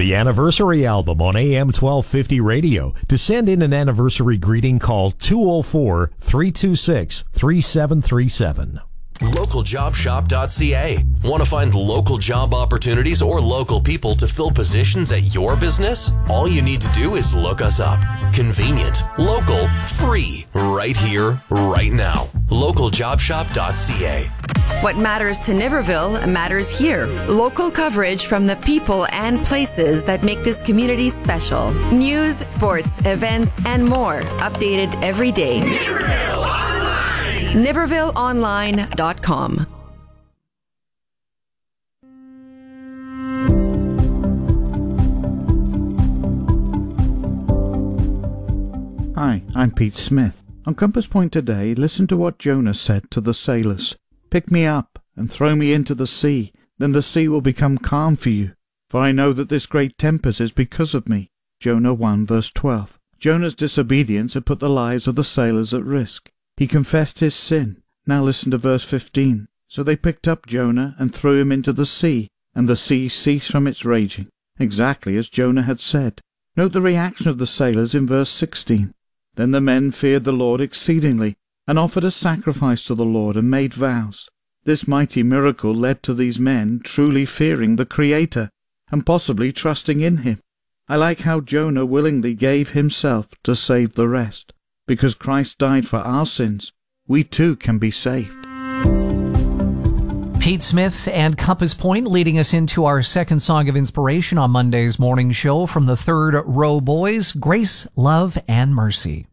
The Anniversary Album on AM 1250 radio. To send in an anniversary greeting, call 204-326-3737. LocalJobShop.ca. Want to find local job opportunities or local people to fill positions at your business? All you need to do is look us up. Convenient, local, free, right here, right now. LocalJobShop.ca. What matters to Niverville matters here. Local coverage from the people and places that make this community special. News, sports, events, and more. Updated every day. Niverville Online! NivervilleOnline.com. Hi, I'm Pete Smith. On Compass Point today, listen to what Jonah said to the sailors. Pick me up and throw me into the sea, then the sea will become calm for you. For I know that this great tempest is because of me. Jonah 1 verse 12. Jonah's disobedience had put the lives of the sailors at risk. He confessed his sin. Now listen to verse 15. So they picked up Jonah and threw him into the sea, and the sea ceased from its raging. Exactly as Jonah had said. Note the reaction of the sailors in verse 16. Then the men feared the Lord exceedingly, and offered a sacrifice to the Lord and made vows. This mighty miracle led to these men truly fearing the Creator, and possibly trusting in Him. I like how Jonah willingly gave himself to save the rest. Because Christ died for our sins, we too can be saved. Pete Smith and Compass Point leading us into our second song of inspiration on Monday's morning show from the Third Row Boys, Grace, Love, and Mercy.